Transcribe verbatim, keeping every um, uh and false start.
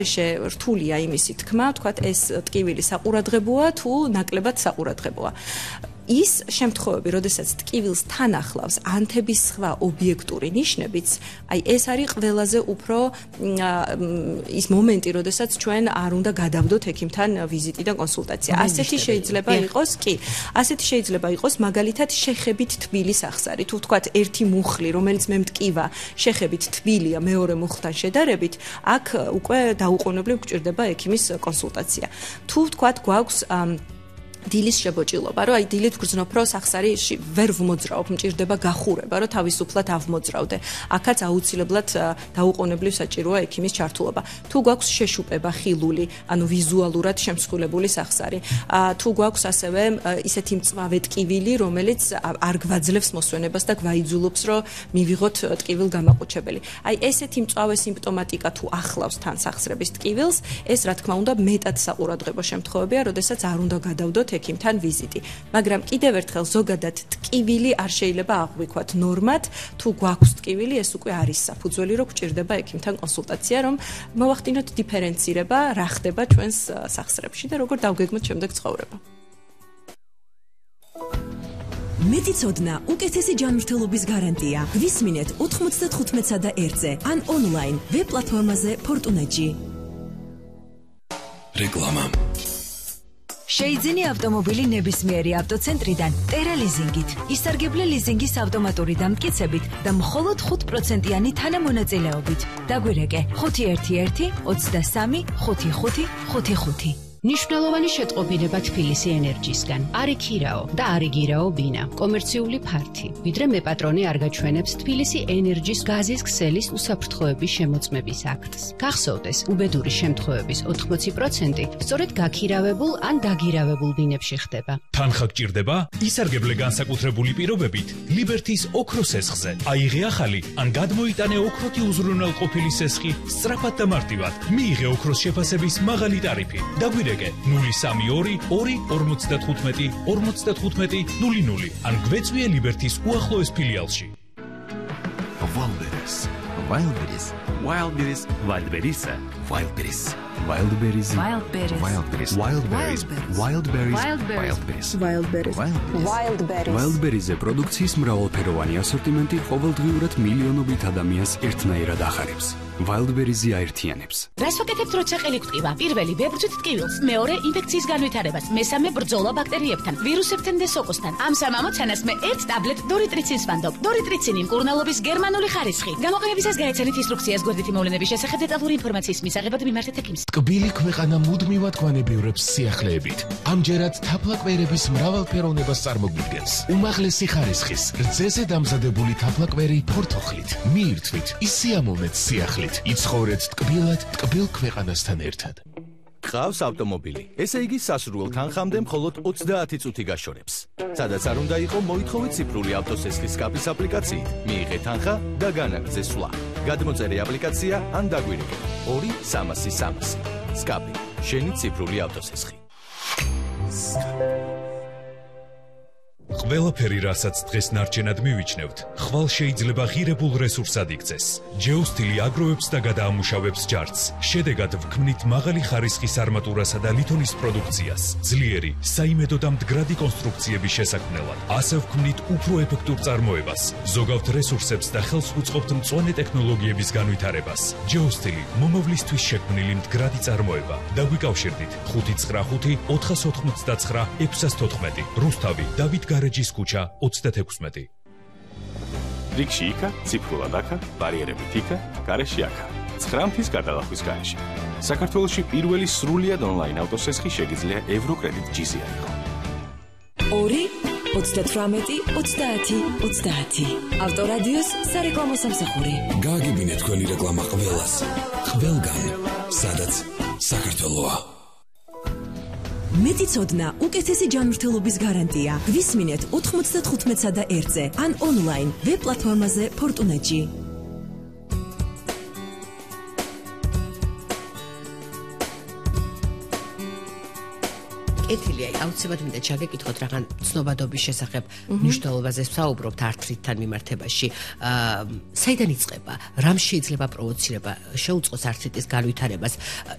რთულია იმისი თქმა, თქვათ ეს ტკივილი საყურადღებოა თუ ნაკლებად საყურადღებოა. ის შემთხვევები, როდესაც ტკივილს თან ახლავს ანთების სხვა ობიექტური ნიშნებიც, აი ეს არის ყველაზე უფრო ის მომენტი, როდესაც ჩვენ არ უნდა გადავდოთ ექიმთან ვიზიტი და კონსულტაცია. ასეთი შეიძლება იყოს, კი, ასეთი შეიძლება იყოს მაგალითად შეხებით თბილი სახსარი. თუ თქვათ ერთი მუხლი, რომელიც მე მტკივა, შეხებით თბილია მეორე მუხლთან შედარებით, აქ უკვე დაუყოვნებლივ გჭირდება ექიმის კონსულტაცია. თუ თქვათ გვაქვს დილის შებოჭილობა, რომ აი დილით გრძნობ, რომ სახსარი ვერ ვმოძრაობ, მჭირდება გახურება, რომ თავისუფლად ავმოძრავდე. აქაც აუცილებლად დაუყოვნებლივ საჭიროა ექიმის ჩართულობა. თუ გვაქვს შეშუპება ხილული, ანუ ვიზუალურად შემსხვილებული სახსარი, თუ გვაქვს ასევე ისეთი მწვავე ტკივილი, რომელიც არ გვაძლევს მოსვენებას და გვაიძულებს, რომ მივიღოთ ტკივილ გამაყუჩებელი. აი ესეთი მწვავე სიმპტომატიკა თუ ახლავს თან სახსრების ტკივილს, ეს რა თქმა უნდა მეტად საყურადღებო შემთხვევებია, როდესაც არ უნდა გადავდოთ ექიმთან ვიზიტი. მაგრამ კიდევ ერთხელ ზოგადად ტკივილი არ შეიძლება აღვიქვათ ნორმად, თუ გვაქვს ტკივილი, ეს უკვე არის საფუძველი, რომ გჭირდება ექიმთან კონსულტაცია, რომ მოვახდინოთ დიფერენცირება, რა ხდება ჩვენს სახსრებში და როგორ დავგეგმოთ შემდეგ ცხოვრება. მეტიცოდნა უკეთესი ჯანმრთელობის გარანტია. გვისმინეთ ოთხმოცდათხუთმეტსა და ერთზე ან ონლაინ ვებ პლატფორმაზე Fortunagy. რეკლამა. შეიძინე ავტომობილი ნებისმიერი ავტოცენტრიდან ტერა ლიზინგით. ისარგებლე ლიზინგის ავტომატური დამტკიცებით და მხოლოდ ხუთ პროცენტიანი თანამონაწილეობით. დაგვირეკე ხუთი ერთი ერთი ოცდასამი ხუთი ხუთი ხუთი ხუთი. ნიშნულოვანი შეტყობინება თბილისი ენერჯისგან. არიქირაო და არიგირაო ბინა. კომერციული ფართი. ვიდრე მე პატრონი არ გაჩვენებს თბილისი ენერჯის გაზის ქსელის უსაფრთხოების შემოწმების აქტს. გახსოვდეს, უბედური შემთხვევების ოთხმოცი პროცენტი სწორედ გაქირავებულ ან დაგირავებულ ბინებში ხდება. თანხა გჭირდება? ისარგებლე განსაკუთრებული პირობებით ლიბერთის ოქროს სესხზე. აიღე ახალი ან გადმოიტანე ოქროთი უზრუნველყოფილი სესხი სწრაფად და მარტივად. მიიღე ოქროს შეფასების მაღალი ტარიფი. დაგვირეკე ნული სამი ორი ორი ორმოცდათხუთმეტი ორმოცდათხუთმეტი ნული ნული ან გვეწვიე ლიბერთის უახლოეს ფილიალში. Wildberries, Wildberries, Wildberries, Wildberries, Wildberries, Wildberries, Wildberries, Wildberries, Wildberries, Wildberries, Wildberries, Wildberries. Wildberries-ზე პროდუქციის მრავალფეროვანი ასორტიმენტი ყოველდღიურად მილიონობით ადამიანს ერთნაირად ახარებს. Wildberries-ი აერთიანებს. რას ვაკეთებთ, როცა ყელი გვტკივა? პირველი ვებრძვით ტკივილს, მეორე ინფექციის განვითარებას, მესამე ბრძოლა ბაქტერიებთან, ვირუსებთან და სოკოსთან. ამ სამ ამოცანას მე ერთ ტაბლეტ დორიტრიცინს ვანდობ. დორიტრიცინი მკურნალობის გერმანული ხარისხი. გამოყენებისას გაეცანით ინსტრუქციას გვერდითი მოვლენების შესახებ დეტალური ინფორმაციის მისაღებად მიმართეთ ექიმს. ტკბილი ქვეყანა მუდმივად გვანებიურებს სიახლეებით. ამჯერად თაფლაკვერების მრავალფეროვნებას წარმოგვიდგენს. უმაღლესი ხარისხის, რძეზე დამზადებული თაფლაკვერი ფორთოხლით. მიირთმით, ისიამოვნეთ სიახლით. იცხოვრეთ ტკბილად, ტკბილ ქვეყანასთან ერთად. გყავს ავტომობილი. ესე იგი სასურველ თანხამდე მხოლოდ ოცდაათი წუთი გაშორებს. სადაც არ უნდა იყო, მოითხოვეთ ციფრული ავტოსესხის სკაფის აპლიკაციით. მიიღე თანხა და განაგრძე სვლა. გადმოწერე აპლიკაცია ან დაგვირეკე ორი სამასი სამასი. სკაფი, შენი ციფრული ავტოსესხი. ყველაფერი, რასაც დღეს ნარჩენად მივიჩნევთ, ხვალ შეიძლება ღირებულ რესურსად იქცეს. ჯეოსტილი აგროვებს და გადაამუშავებს ჯარცს. შედეგად ვქმნით მაღალი ხარისხის არმატურასა და ლითონის პროდუქციას, ძლიერი, საიმედო და მდგრადი კონსტრუქციების შესაქმნელად. ასე ვქმნით უფრო ეფექტურ წარმოებას, ზოგავთ რესურსებს და ხელს უწყობთ მწვანე ტექნოლოგიების განვითარებას. ჯეოსტილი მომავლისთვის შექმნილი მდგრადი წარმოება. დაგვიკავშირდით ხუთი ცხრა ხუთი ოთხას ოთხმოცდაცხრა ექვსას თოთხმეტი. რუსთავი, დავით გარეჯის ქუჩა ოცდათექვსმეტი. რიგში იქა, ციფრულად აქა, ბარიერებით იქა, გარეში აქა. ცხრამთის გადალახვის გარეშე. საქართველოში პირველი სრულიად ონლაინ ავტოსესხი შეგიძლია ევროკრედიტ ჯიზი აიღო. ორი ოცდათვრამეტი ოცდაათი ოცდაათი. ავტორადიოს სარეკლამო სამსახური. გააგებინეთ თქვენი რეკლამა ყველას. ყველგან, სადაც საქართველოა. მეტიცოდნა უკეთესი ჯანმრთელობის გარანტია. გვისმინეთ ოთხმოცდათხუთმეტსა და ერთზე ან ონლაინ ვებ პლატფორმაზე Fortunagy. კეთილია, აუცილებლად მინდა ჩაგეკითხოთ რაღაც ცნობადობის შესახებ, მნიშვნელობაზე ვსაუბრობთ ართრიტთან მიმართებაში. საიდან იწყება? რამ შეიძლება პროვოცირება? შეუწყოს ართრიტის განვითარებას?